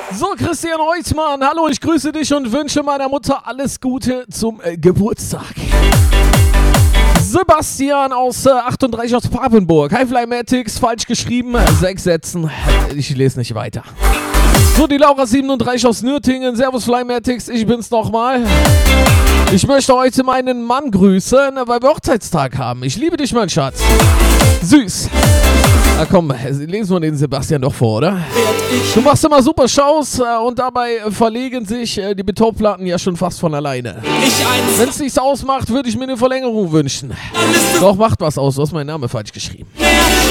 So, Christian Reutzmann, hallo, ich grüße dich und wünsche meiner Mutter alles Gute zum Geburtstag. Sebastian aus 38 aus Papenburg. Hi Flymatics, falsch geschrieben, 6 Sätzen. Ich lese nicht weiter. So, die Laura 37 aus Nürtingen. Servus Flymatics, ich bin's nochmal. Ich möchte heute meinen Mann grüßen, weil wir Hochzeitstag haben. Ich liebe dich, mein Schatz. Süß. Na komm, lesen wir den Sebastian doch vor, oder? Du machst immer super Shows und dabei verlegen sich die Betonplatten ja schon fast von alleine. Wenn es nichts ausmacht, würde ich mir eine Verlängerung wünschen. Doch, macht was aus. Du hast meinen Namen falsch geschrieben.